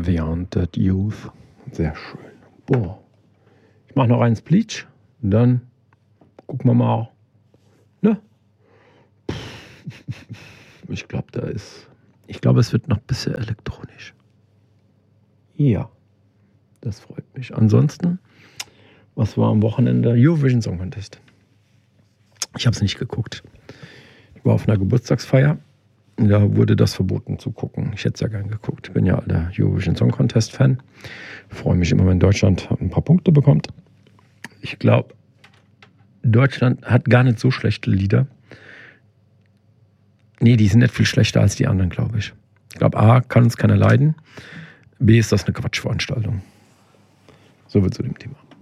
Talented Youth. Sehr schön. Boah. Ich mache noch einen Bleach. Dann gucken wir mal. Ne? Ich glaube, es wird noch ein bisschen elektronisch. Ja. Das freut mich. Ansonsten, was war am Wochenende? Eurovision Song Contest. Ich habe es nicht geguckt. Ich war auf einer Geburtstagsfeier. Da wurde das verboten zu gucken. Ich hätte es ja gern geguckt. Ich bin ja alter Eurovision Song Contest Fan. Freue mich immer, wenn Deutschland ein paar Punkte bekommt. Ich glaube, Deutschland hat gar nicht so schlechte Lieder. Nee, die sind nicht viel schlechter als die anderen, glaube ich. Ich glaube, A, kann uns keiner leiden. B, ist das eine Quatschveranstaltung. So wird zu dem Thema.